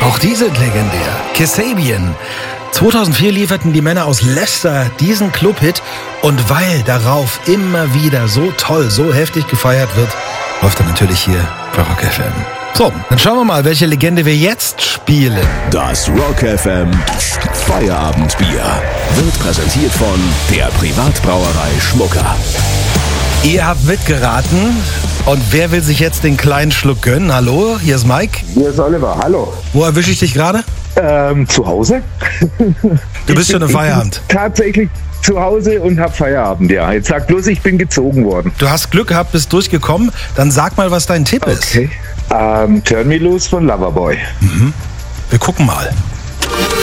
Auch die sind legendär. Kasabian. 2004 lieferten die Männer aus Leicester diesen Clubhit und weil darauf immer wieder so toll, so heftig gefeiert wird, läuft er natürlich hier bei Rock FM. So, dann schauen wir mal, welche Legende wir jetzt spielen. Das Rock FM Feierabendbier wird präsentiert von der Privatbrauerei Schmucker. Ihr habt mitgeraten und wer will sich jetzt den kleinen Schluck gönnen? Hallo, hier ist Mike. Hier ist Oliver, hallo. Wo erwische ich dich gerade? Zu Hause. Du bist schon im Feierabend. Ich bin tatsächlich zu Hause und habe Feierabend, ja. Jetzt sag bloß, ich bin gezogen worden. Du hast Glück gehabt, bist durchgekommen. Dann sag mal, was dein Tipp ist. Okay. Turn Me Loose von Loverboy. Wir gucken mal.